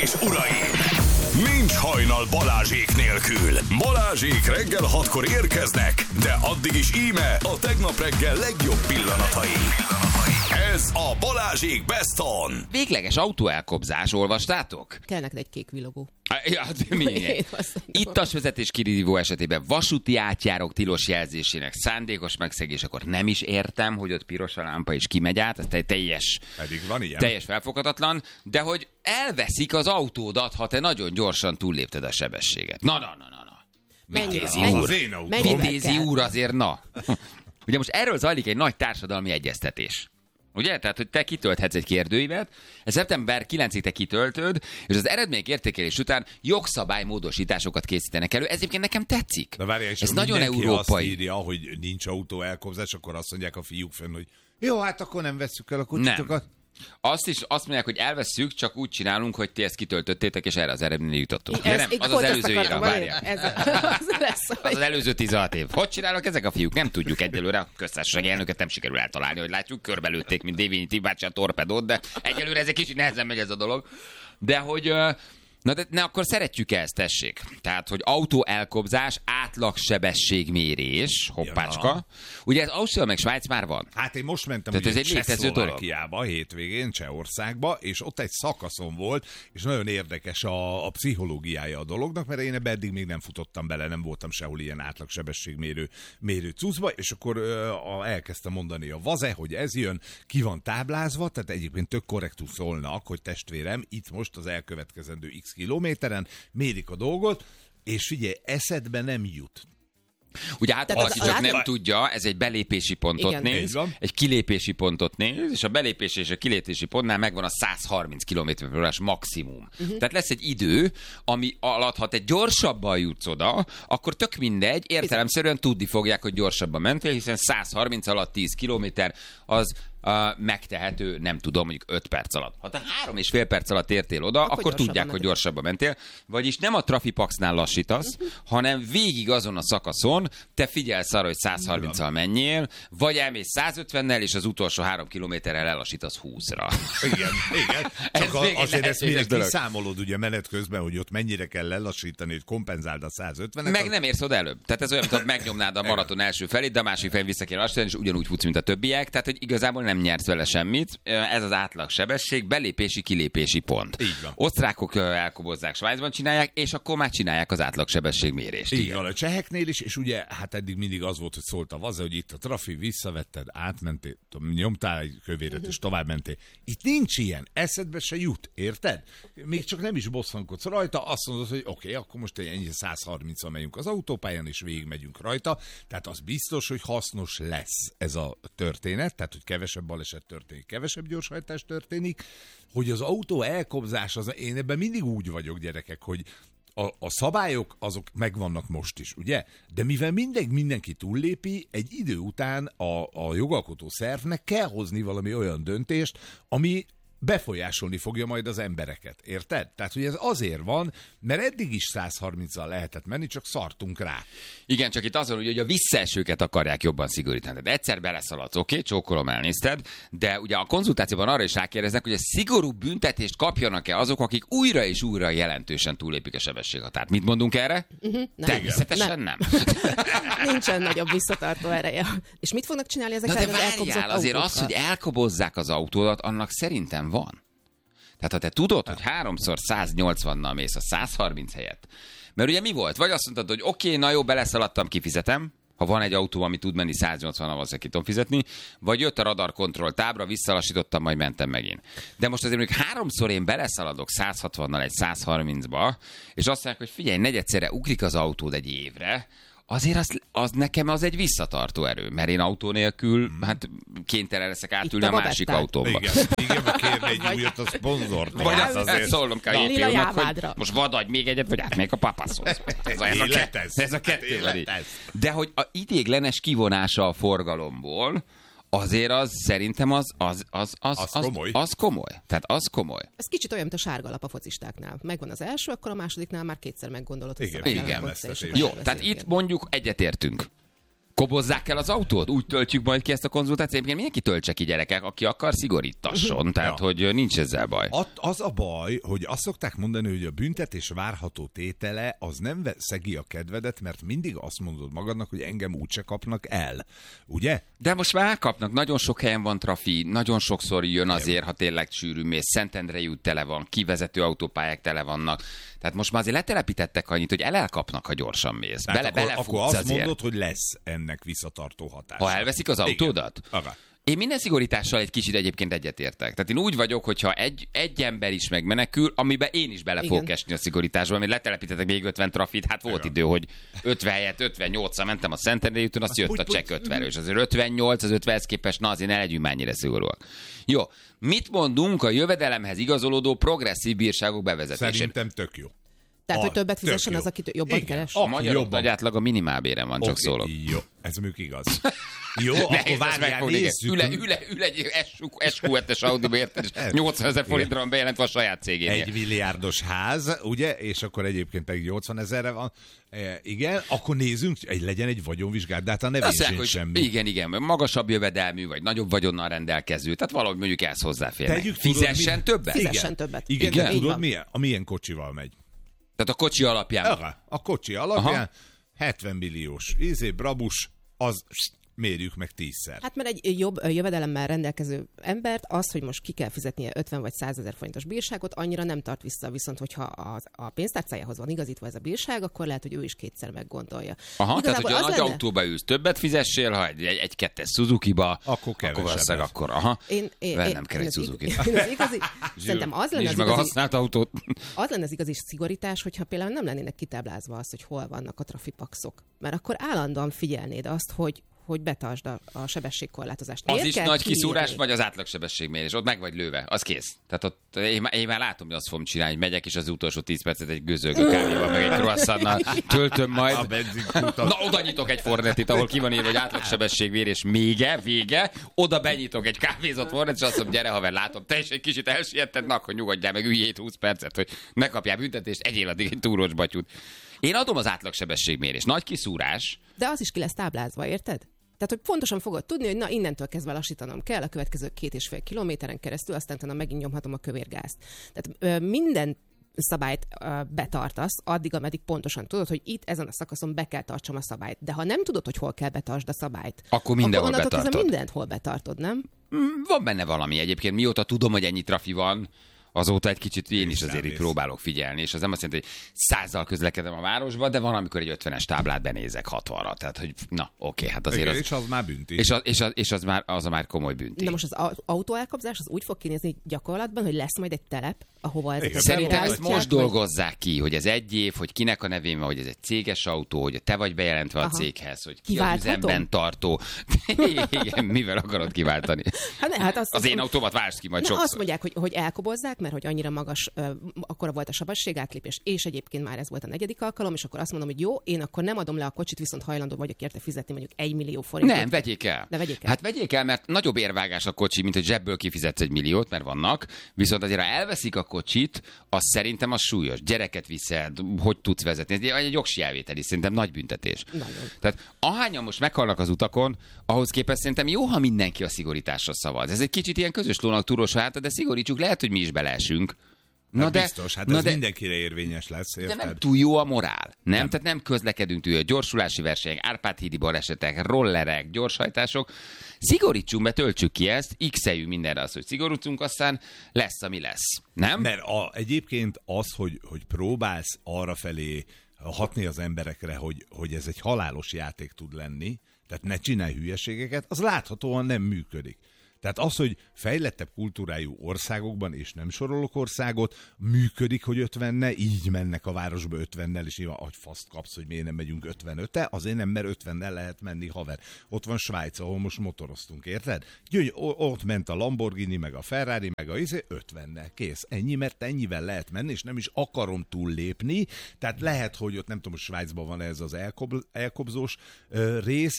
és uraim! Nincs hajnal Balázsék nélkül. Balázsék reggel 6-kor érkeznek, de addig is íme a tegnap reggel legjobb pillanatai. Ez a Balázsék Best On. Végleges autóelkobzás, olvastátok? Kell neked egy kék villogó. Ja, ittas vezetés kirívó esetében vasúti átjárok tilos jelzésének szándékos megszegésekor nem is értem, hogy ott piros a lámpa és kimegy át, ez teljes felfoghatatlan, de hogy elveszik az autódat, ha te nagyon gyorsan túllépted a sebességet. Na. Vitézi úr azért, na. Ugye most erről zajlik egy nagy társadalmi egyeztetés. Ugye? Tehát, hogy te kitölthetsz egy kérdőívet, ez szeptember 9-ig te kitöltöd, és az eredmények értékelés után jogszabálymódosításokat készítenek elő. Ez egyébként nekem tetszik. Na várjál, és ez nagyon európai. Azt írja, hogy nincs autóelkobzás, akkor azt mondják a fiúk fenn, hogy jó, hát akkor nem vesszük el a kutyitokat. Azt mondják, hogy elvesszük, csak úgy csinálunk, hogy ti ezt kitöltötték, és erre az eredményre jutottunk. De nem, az előző évre, várják. Az előző 16 év. Hogy csinálnak ezek a fiúk? Nem tudjuk egyelőre. A köztársasági elnöket nem sikerül eltalálni, hogy látjuk, körbelőtték, mint Dévényi Tibácsi a torpedót, de egyelőre ez egy kicsit nehezen megy ez a dolog. De hogy... Na de akkor szeretjük ezt, tessék. Tehát, hogy autóelkobzás, átlagsebességmérés, hoppácska. Ja. Ugye ez Ausztria meg Svájc már van. Hát én most mentem ez egy létező dolog. Hétvégén, Csehországba, és ott egy szakaszon volt, és nagyon érdekes a pszichológiája a dolognak, mert én ebbe eddig még nem futottam bele, nem voltam sehol ilyen átlagsebességmérő cuccba, és akkor elkezdtem mondani a vaze, hogy ez jön, ki van táblázva, tehát egyébként tök korrektül szólnak, hogy testvérem, itt most az elkövetkezendő x kilométeren mérik a dolgot, és figyelj, eszedbe nem jut. Ugye hát aki csak nem tudja, ez egy belépési pontot néz, egy kilépési pontot néz, és a belépési és a kilépési pontnál megvan a 130 km/h maximum. Tehát lesz egy idő, ami alatt, ha te gyorsabban jutsz oda, akkor tök mindegy, értelemszerűen tudni fogják, hogy gyorsabban mentél, hiszen 130 alatt 10 km az megtehető, nem tudom, mondjuk 5 perc alatt. Ha te 3,5 perc alatt értél oda, akkor tudják, hogy gyorsabban mentél. Vagyis nem a Trafipaxnál lassítasz, hanem végig azon a szakaszon te figyelsz arra, hogy 130-al menjél, vagy elmész 150-nel, és az utolsó 3 kilométerrel elassítasz 20-ra. Igen. Csak azért ezt mindig számolod ugye menet közben, hogy ott mennyire kell lelassítani, hogy kompenzáld a 150-et. Meg nem érsz oda előbb. Tehát ez olyan, mint megnyomnád a maraton első felét, de a másik felén vissza kell lassítani, és ugyanúgy futsz, mint a többiek. Tehát, hogy igazából nem nyersz vele semmit. Ez az átlagsebesség, belépési-kilépési pont. Így van. Osztrákok elkobozzák, Svájcban csinálják, és akkor már csinálják az átlagsebességmérést. Így van, a cseheknél is, és ugye hát eddig mindig az volt, hogy szólt a vaze, hogy itt a trafi, visszavetted, átmentél, nyomtál egy kövéret, és tovább mentél. Itt nincs ilyen, eszedbe se jut, érted? Még csak nem is bosszankodsz rajta, azt mondod, hogy oké, akkor most ennyi 130-al megyünk az autópályán, és végigmegyünk rajta. Tehát az biztos, hogy hasznos lesz ez a történet, tehát hogy kevesebb baleset történik, kevesebb gyorshajtás történik, hogy az autó elkobzás, én ebben mindig úgy vagyok, gyerekek, hogy a szabályok azok megvannak most is, ugye? De mivel mindenki túllépi, egy idő után a jogalkotó szervnek kell hozni valami olyan döntést, ami befolyásolni fogja majd az embereket, érted? Tehát, hogy ez azért van, mert eddig is 130-al lehetett menni, csak szartunk rá. Igen, csak itt azon, hogy a visszaesőket akarják jobban szigorítani. Tehát egyszer beleszaladsz, oké, csókolom, elnézted, de ugye a konzultációban arra is rákérdeznek, hogy a szigorú büntetést kapjanak-e azok, akik újra és újra jelentősen túllépik a sebességhatárt. Mit mondunk erre? Természetesen nem. Nincsen nagyobb visszatartó ereje. És mit fognak csinálni ezek az elkobozott autókkal? Azért az, hogy elkobozzák az autódat, annak szerintem van. Tehát ha te tudod, hogy 3-szor 180-nal mész a 130 helyett, mert ugye mi volt? Vagy azt mondtad, hogy oké, na jó, beleszaladtam, kifizetem, ha van egy autó, ami tud menni 180-nal, valószínűleg ki tudom fizetni, vagy jött a radarkontroll tábra, visszalassítottam, majd mentem megint. De most azért mondjuk 3-szor én beleszaladok 160-nal egy 130-ba, és azt mondják, hogy figyelj, negyedszerre ugrik az autód egy évre, azért az nekem az egy visszatartó erő, mert én autó nélkül hát kénytelen leszek átülni a másik autómba. Igen, kérni egy újat a szponzort. Vagy azt azért szólnom kell a jépjónak, hogy most vadadj még egyet, vagy átmegyek a papaszhoz. Ez a kettő van így. De hogy a idéglenes kivonása a forgalomból, azért az szerintem az komoly. Tehát az komoly. Ez kicsit olyan, mint a sárga lap a focistáknál. Megvan az első, akkor a másodiknál már kétszer meggondolod. Igen. Jó, tehát itt mondjuk egyetértünk. Kobozzák el az autót? Úgy töltjük majd ki ezt a konzultációt? Egyébként mindenki töltse ki, gyerekek, aki akar, szigorítasson. Tehát, hogy nincs ezzel baj. Az a baj, hogy azt szokták mondani, hogy a büntetés várható tétele az nem szegi a kedvedet, mert mindig azt mondod magadnak, hogy engem úgyse kapnak el. Ugye? De most már elkapnak. Nagyon sok helyen van trafi, nagyon sokszor jön azért, ha tényleg sűrű mész. Szentendrei út tele van, kivezető autópályák tele vannak. Tehát most már azért letelepítettek annyit, hogy elkapnak, ha gyorsan mész. Akkor azt mondod, hogy lesz ennek visszatartó hatása. Ha elveszik az autódat? Igen. Én minden szigorítással egy kicsit egyébként egyetértek. Tehát én úgy vagyok, hogyha egy ember is megmenekül, amiben én is bele fogok esni a szigorításba, amit letelepítettek még 50 trafit, hát volt idő, hogy 50 helyett 58-ra mentem a Szentendrei úton, azt jött a csekk 50-ről, és azért 58 az 50-hez képest, na azért ne legyünk már ennyire szigorúak. Jó, mit mondunk a jövedelemhez igazolódó progresszív bírságok bevezetésére? Szerintem tök jó. Tehát, hogy többet fizessen az, aki jobban keres? A magyar nagy átlag a minimálbéren van, csak szólok. Jó, ez mondjuk igaz. Jó, akkor várjál, nézzük. Ül egy SQ7-es Audi-ba, érted, és 80 000 forintra van bejelentve a saját cégénél. 1 milliárdos ház, ugye, és akkor egyébként pedig 80 000-re van. Igen, akkor nézzünk, legyen egy vagyonvizsgálat, de hát a nevén sincs semmi. Igen, magasabb jövedelmű, vagy nagyobb vagyonnal rendelkező, tehát valahogy mondjuk ezt hozzáférnek. Fizessen többet? Fizessen többet. Igen, de tudod milyen kocsival megy? Tehát a kocsi alapján? A kocsi alapján 70 milliós Brabus, az mérjük meg 10-szer. Hát mert egy jobb jövedelemmel rendelkező embert az, hogy most ki kell fizetnie 50 vagy 100 000 forintos bírságot, annyira nem tart vissza, viszont hogyha a pénztárcájához van igazítva ez a bírság, akkor lehet, hogy ő is kétszer meggondolja. Igazából tehát, hogy a nagy autóba ülsz, többet fizessél, ha egy kettes Suzuki-ba, akkor kevesebb. Akkor nem kell egy Suzuki. Szerintem az lenne meg a használt autót. Az lenne az igazi szigorítás, hogyha például nem lennének kitáblázva azt, hogy hol vannak a trafipaxok. Mert akkor állandóan figyelnéd azt, hogy betartsd a sebességkorlátozást. Az is nagy kiszúrás, vagy az átlagsebességmérés? Ott meg vagy lőve, az kész. Tehát ott én már látom, hogy azt fogom csinálni, hogy megyek, és az utolsó 10 percet egy gőzölgő kávéval, meg egy croissantnal töltöm majd. Na, oda nyitok egy Fornetit, ahol ki van írva, hogy átlagsebességmérés vége, oda benyitok egy kávézott Fornet, és azt mondom, gyere haver, látom, te is egy kicsit elsietted, na, akkor nyugodjál meg, ülj 20 percet, hogy ne kapjál büntetést, egyél addig egy túros batyút. Én adom az átlagsebességmérés. Nagy kiszúrás. De az is ki lesz táblázva, érted? Tehát, hogy pontosan fogod tudni, hogy na, innentől kezdve lassítanom kell a következő 2,5 kilométeren keresztül, aztán utána megint nyomhatom a kövérgázt. Tehát minden szabályt betartasz, addig, ameddig pontosan tudod, hogy itt ezen a szakaszon be kell tartsam a szabályt. De ha nem tudod, hogy hol kell betartsd a szabályt, akkor mindenhol betartod. Mindenhol betartod, nem? Van benne valami egyébként. Mióta tudom, hogy ennyi trafi van, azóta egy kicsit én is azért így próbálok figyelni, és az nem azt jelenti, hogy 100-zal közlekedem a városba, de van, amikor egy 50-es táblát benézek 60-ra. Tehát, hogy na, oké, hát azért az... És az már bünti. És az már komoly bünti. De most az autóelkapzás az úgy fog kinézni gyakorlatban, hogy lesz majd egy telep, ahova ez szerintem ezt most dolgozzák ki, hogy ez egy év, hogy kinek a nevén van, hogy ez egy céges autó, hogy te vagy bejelentve a céghez, hogy ki az üzemben tartó. Igen, mivel akarod kiváltani? Az én autómat vársz ki majd sokszor. Azt mondják, hogy elkobozzák, mert hogy annyira magas, akkora volt a sebességátlépés, és egyébként már ez volt a 4. alkalom, és akkor azt mondom, hogy jó, én akkor nem adom le a kocsit, viszont hajlandó vagyok érte fizetni mondjuk 1 millió forintot. Nem, vegyék el. De vegyék el. Hát vegyék el, mert nagyobb érvágás a kocsi, mint hogy zsebből kifizetsz 1 milliót, mert vannak, viszont azért ha elveszik a kocsit, az szerintem az súlyos. Gyereket viszed, hogy tudsz vezetni. Ez egy jogsi elvétel is, szerintem nagy büntetés. Nagyon. Tehát ahányan most meghalnak az utakon, ahhoz képest szerintem jó, ha mindenki a szigorításra szavaz. Ez egy kicsit ilyen közös lónak túros háta, de szigorítsuk, lehet, hogy mi is beleesünk. Biztos, ez mindenkire érvényes lesz, érted? De nem túl jó a morál, nem? Tehát nem közlekedünk túl, gyorsulási versenyek, Árpád-hídi balesetek, rollerek, gyorshajtások. Szigorítsunk be, töltsük ki ezt, x-eljünk mindenre azt, hogy szigorítsunk, aztán lesz, ami lesz. Nem? Mert egyébként az, hogy próbálsz arrafelé hatni az emberekre, hogy ez egy halálos játék tud lenni, tehát ne csinálj hülyeségeket, az láthatóan nem működik. Tehát az, hogy fejlettebb kultúrájú országokban, és nem sorolok országot, működik, hogy 50-nel, így mennek a városba 50-nel, és nyilván faszt kapsz, hogy miért nem megyünk 55-tel, azért nem, mert 50-nel lehet menni, haver. Ott van Svájc, ahol most motoroztunk, érted? Ott ment a Lamborghini, meg a Ferrari, meg a 50-nel, kész. Ennyi, mert ennyivel lehet menni, és nem is akarom túllépni, tehát lehet, hogy ott nem tudom, hogy Svájcban van ez az elkobzós rész, de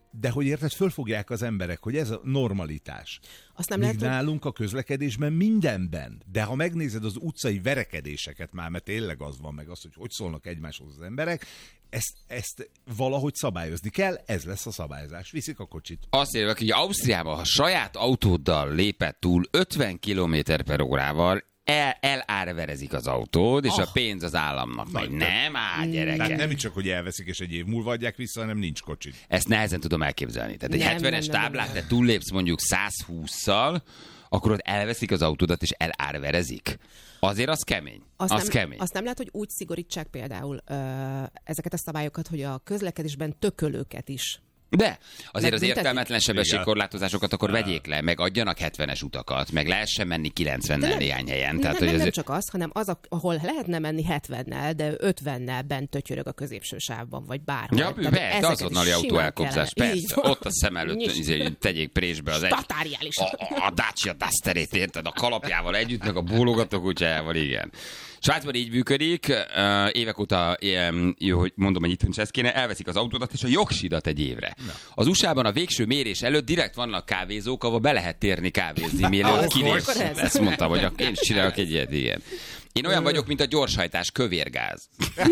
de hogy érted, fölfogják az emberek, hogy ez a normalitás. Azt nem lehet, nálunk a közlekedésben mindenben. De ha megnézed az utcai verekedéseket már, mert tényleg az van, meg az, hogy szólnak egymáshoz az emberek, ezt valahogy szabályozni kell, ez lesz a szabályozás. Viszik a kocsit. Azt érvek, hogy Ausztriában, ha saját autóddal lépett túl 50 km/h, elárverezik az autód, és a pénz az államnak megy. Nem gyerekek. Tehát nem csak, hogy elveszik, és egy év múlva adják vissza, hanem nincs kocsid. Ezt nehezen tudom elképzelni. Tehát egy 70-es táblát, te túllépsz mondjuk 120-szal, akkor ott elveszik az autódat, és elárverezik. Azért az kemény. Kemény. Azt nem lehet, hogy úgy szigorítsák például ezeket a szabályokat, hogy a közlekedésben tökölőket is. De azért az értelmetlen sebességkorlátozásokat akkor vegyék le, meg adjanak 70-es utakat, meg lehessen menni 90-nel néhány helyen. Nem csak az, hanem az, ahol lehetne menni 70-nel, de 50-nel bent tötyörög a középső sávban, vagy bárhol. Ja, persze, azonnali autóelkobzás, persze. Ott a szem előtt tegyék présbe az a Dacia Dusterét, érted, a kalapjával együtt, meg a bólogató kutyájával, igen. Svájcban így működik, évek óta, hogy mondom, hogy itt ez kéne, elveszik az autódat és a jogsidat egy évre. Na. Az USA-ban a végső mérés előtt direkt vannak kávézók, ahol be lehet térni kávézni, mielőtt kilépsz. Ezt mondtam, hogy én is csinálok egy ilyet, igen. Én olyan vagyok, mint a gyorshajtás, kövérgáz.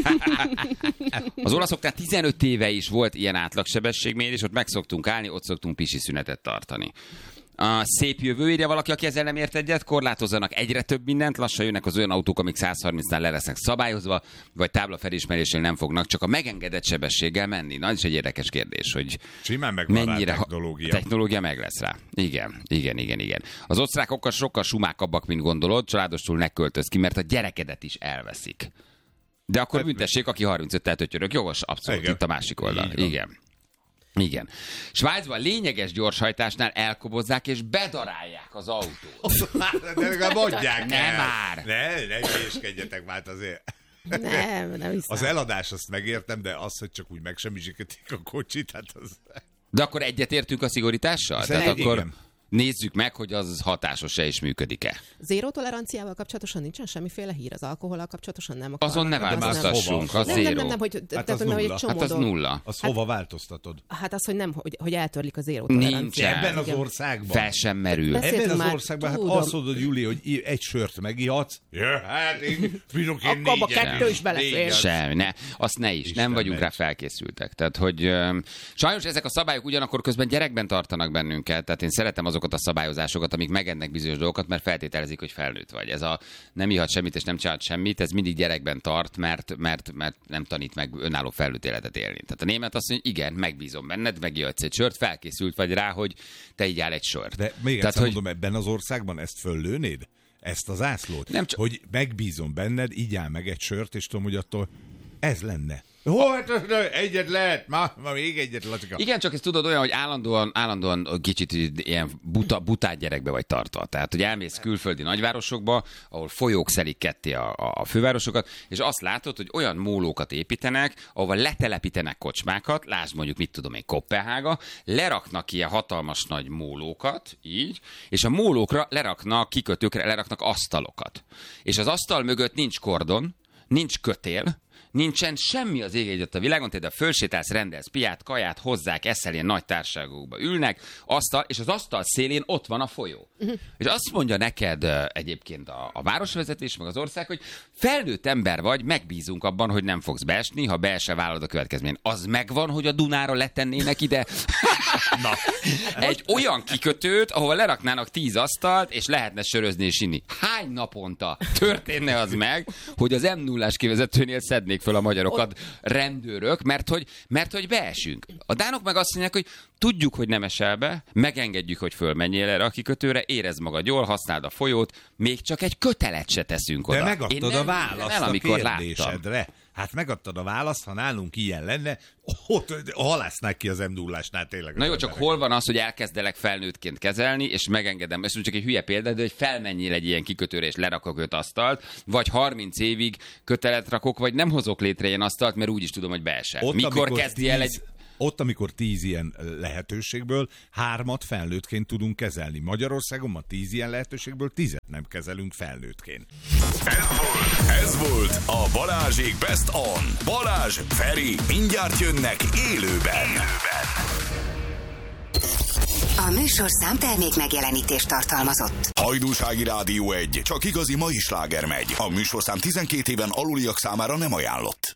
Az olaszoknál 15 éve is volt ilyen átlagsebességmérés, ott meg szoktunk állni, ott szoktunk pisi szünetet tartani. A szép jövő, írja valaki, aki ezzel nem ért egyet, korlátozzanak egyre több mindent, lassan jönnek az olyan autók, amik 130-nál le lesznek szabályozva, vagy táblafelismerésnél nem fognak csak a megengedett sebességgel menni. Na, ez is egy érdekes kérdés, hogy simán mennyire a technológia meg lesz rá. Igen. Az osztrákokkal sokkal sumákabbak, mint gondolod, családostul ne költöz ki, mert a gyerekedet is elveszik. De akkor büntessék, aki 35-tel tötyörök. Jogos, abszolút, igen. Itt a másik oldal. Igen. Svájcban lényeges gyorshajtásnál elkobozzák és bedarálják az autót. De legalább adják nem már. Ne hülyéskedjetek már azért. Nem hiszem. Az eladás azt megértem, de az, hogy csak úgy megsemmisítik a kocsit, hát az... De akkor egyetértünk a szigorítással? Tehát akkor... Igen. Nézzük meg, hogy az hatásos-e és működik-e. Zéró toleranciával kapcsolatosan nincsen semmiféle hír, az alkohollal kapcsolatosan nem akarnak. Azon ne változtassunk, az zéró. Nem, hogy, hát az nulla. Hát az nulla. Az hova változtatod? Hát az, hogy nem, hogy eltörlik a zéró toleranciát. Nincsen. Ebben az országban. Fel sem merül. Ebben az országban, hát azt mondod, Júli, hogy egy sört megihatsz. Ja, hát én bírok én akkor abba kettő is belefér. Semmi, ne. Azt ne is. Nem vagyunk rá felkészültek. Tehát, hogy sajnos ezek a szabályok ugyanakkor közben gyerekben tartanak bennünket. Tehát én szeretem azokat a szabályozásokat, amik megednek bizonyos dolgokat, mert feltételezik, hogy felnőtt vagy. Ez a nem ihat semmit és nem csinált semmit, ez mindig gyerekben tart, mert nem tanít meg önálló felnőtt életet élni. Tehát a német azt mondja, igen, megbízom benned, megihatsz egy sört, felkészült vagy rá, hogy te igyál egy sört. De még egyszer mondom, ebben az országban ezt föllőnéd? Ezt az zászlót? Nem csak... Hogy megbízom benned, igyál meg egy sört, és tudom, hogy attól ez lenne. Egyet lehet, ma még egyet, Lacika. Igen, csak ezt tudod olyan, hogy állandóan kicsit ilyen butát gyerekbe vagy tartva. Tehát, hogy elmész külföldi nagyvárosokba, ahol folyók szelik ketté a fővárosokat, és azt látod, hogy olyan mólókat építenek, ahova letelepítenek kocsmákat, lásd mondjuk, mit tudom én, Koppenhága, leraknak ilyen hatalmas nagy mólókat, így, és a mólókra leraknak, kikötőkre leraknak asztalokat. És az asztal mögött nincs kordon, nincs kötél, nincsen semmi az ég egyet a világon, tehát fölsétálsz, rendelsz piát, kaját, hozzák, eszel, ilyen nagy társaságokba ülnek, és az asztal szélén ott van a folyó. És azt mondja neked egyébként a városvezetés, meg az ország, hogy felnőtt ember vagy, megbízunk abban, hogy nem fogsz beesni, ha beesel, vállalod a következményt. Az megvan, hogy a Dunára letennének ide egy olyan kikötőt, ahol leraknának 10 asztalt, és lehetne sörözni és inni. Hány naponta történne az meg, hogy az M0-ás kivezetőnél szednék föl a magyarokat rendőrök, mert hogy beesünk. A dánok meg azt mondják, hogy tudjuk, hogy nem esel be, megengedjük, hogy fölmenjél erre a kikötőre, érezd magad jól, használd a folyót, még csak egy kötelet se teszünk oda. De megadtad a választ a kérdésedre. Hát megadtad a választ, ha nálunk ilyen lenne, ott halásznák ki az M0-ásnál tényleg. Na jó, csak hol van az, hogy elkezdelek felnőttként kezelni, és megengedem, ez csak egy hülye példa, de hogy felmenjél egy ilyen kikötőre, és lerakok 5 asztalt, vagy 30 évig kötelet rakok, vagy nem hozok létre ilyen asztalt, mert úgyis tudom, hogy beesel. Mikor kezdi el egy... Ott, amikor 10 ilyen lehetőségből 3 felnőttként tudunk kezelni. Magyarországon ma 10 ilyen lehetőségből 10 nem kezelünk felnőttként. Ez volt a Balázsék Best On. Balázs, Feri, mindjárt jönnek élőben. A műsorszám termék megjelenítést tartalmazott. Hajdúsági Rádió 1, csak igazi mai sláger megy. A műsorszám 12 éven aluliak számára nem ajánlott.